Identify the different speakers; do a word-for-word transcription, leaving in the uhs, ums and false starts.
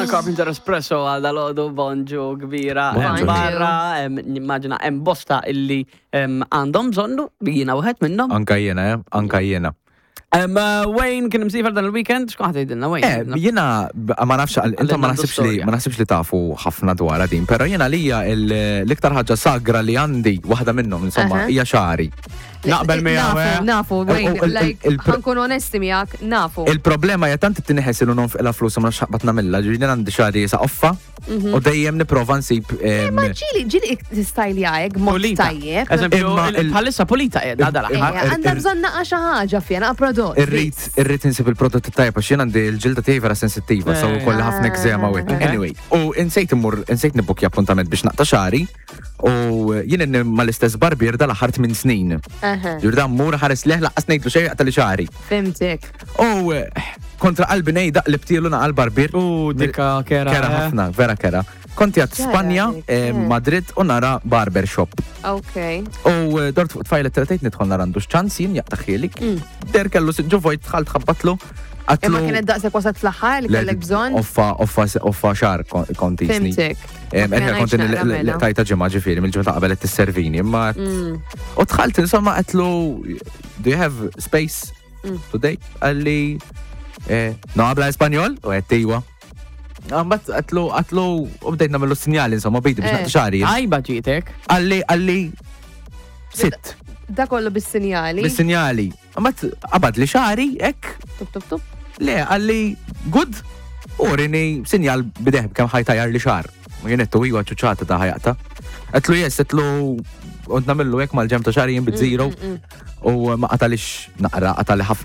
Speaker 1: Carpenter Espresso għal dal-għodu bonġu kbira.
Speaker 2: Bonġu.
Speaker 1: Barra, immaġina, hemm bosta illi għandhom bżonnu, jiena wieħed minnhom.
Speaker 2: Anka jiena, eh? Anka jiena.
Speaker 1: Wayne kien msifar dan il-weekend, x'kont għajdilna Wayne?
Speaker 2: Eh, jiena ma nafx, intom ma naħsibx li ma naħsibx li tafu ħafna dwar din, però jiena lija l-iktar ħaġa sagra li għandi waħda minnhom, insomma, hija xari.
Speaker 1: Naqbel miegħu.
Speaker 3: Nafu, Wayne, like, ħankun onesti miegħek, nafu.
Speaker 2: Il-problema hija tant tinneħes il non f'ila flus ma nafx ħaqbad nagħmilha, ġieli għandi xari sa offa u dejjem nipprova nsib.
Speaker 3: Ma ġili, ġili stajli għajek, mod tajjeb.
Speaker 1: Eżempju, bħalissa polita qiegħda dal
Speaker 3: Għandha bżonn naqa' xi ħaġa fija, naqa' prodott.
Speaker 2: Irrid irrid insib il-prodotti tajjeb għax jien għandi l-ġilda tiegħi vera sensittiva, so kolli ħafna eczema u hekk. Anyway, u insejt immur insejt nibbukja appuntament biex naqta' xari u jien mal-istess barbier dal-aħħar minn snin. Ġurdan mur ħares leħ laqqas ngħidlu xejn jaqta' li xari.
Speaker 3: Fimtek.
Speaker 2: U kontra qalbi ngħid li btielu naqal barbier.
Speaker 1: U dikka kera.
Speaker 2: Kera ħafna, vera kera. Konti għat Spanja, Madrid u nara barbershop.
Speaker 3: Ok.
Speaker 2: U dort fuq tfajlet tratejt nidħol narandu xċans jien jaqtaħielik. Der kellu ġuvojt tħalt xabbatlu.
Speaker 3: Imma kienet daqsek wasat fl-ħar li kellek bżonn?
Speaker 2: Offa, offa, offa xar konti sni.
Speaker 3: Fimtek.
Speaker 2: Erħa konti tajta ġemma ġifiri, mill-ġemma qabelet t-servini. U tħalt insomma għatlu, do you have space today? Għalli, no għabla Espanjol? U għettijwa. Għambat għatlu, għatlu, u bdejt namillu sinjali, insomma, bejdi biex naqta xari.
Speaker 1: Għajba ġitek.
Speaker 2: Għalli, għalli, sit.
Speaker 3: Da kollu bis-sinjali.
Speaker 2: Bis-sinjali. Għambat, għabad li xari, ek.
Speaker 3: Tup, tup, tup.
Speaker 2: Le, għalli, good. U rini sinjal bideħ kem ħajtajar li xar. U jenettu iwa ċuċata ta' ħajata. Għatlu jes, għatlu, u namillu ek mal-ġem ta' xari jen bit-zero. U ma għatalix naqra, għatali ħafna